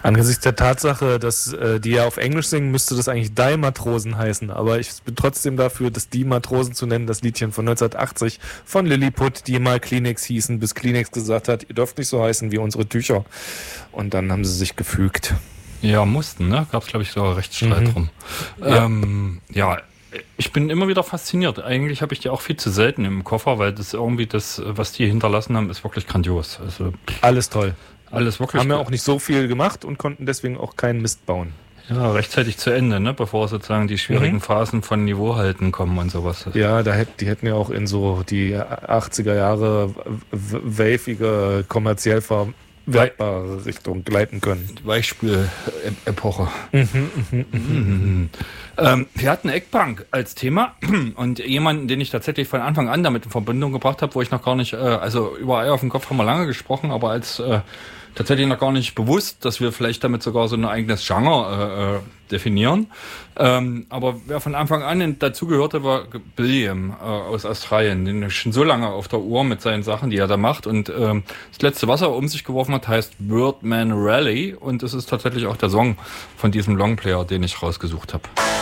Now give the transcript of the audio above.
Angesichts der Tatsache, dass die ja auf Englisch singen, müsste das eigentlich Die Matrosen heißen. Aber ich bin trotzdem dafür, das Die Matrosen zu nennen, das Liedchen von 1980 von Lilliput, die mal Kleenex hießen, bis Kleenex gesagt hat, ihr dürft nicht so heißen wie unsere Tücher. Und dann haben sie sich gefügt. Ja, mussten, ne? Gab es, glaube ich, sogar Rechtsstreit drum. Ja. Ich bin immer wieder fasziniert. Eigentlich habe ich die auch viel zu selten im Koffer, weil das irgendwie das, was die hinterlassen haben, ist wirklich grandios. Also alles toll. Alles wirklich. Haben ja auch nicht so viel gemacht und konnten deswegen auch keinen Mist bauen. Ja, rechtzeitig zu Ende, ne? Bevor sozusagen die schwierigen Phasen von Niveau halten kommen und sowas. Ja, die hätten ja auch in so die 80er Jahre wavige, kommerziell verwertbare Richtung gleiten können. Weichspül-Epoche. Wir hatten Eggpunk als Thema und jemanden, den ich tatsächlich von Anfang an damit in Verbindung gebracht habe, wo ich noch gar nicht, also über Eier auf den Kopf haben wir lange gesprochen, aber als tatsächlich noch gar nicht bewusst, dass wir vielleicht damit sogar so ein eigenes Genre definieren. Aber wer von Anfang an dazugehörte, war Billiam aus Australien, den ist schon so lange auf der Uhr mit seinen Sachen, die er da macht. Und das letzte, was er um sich geworfen hat, heißt Birdman Rally und es ist tatsächlich auch der Song von diesem Longplayer, den ich rausgesucht habe.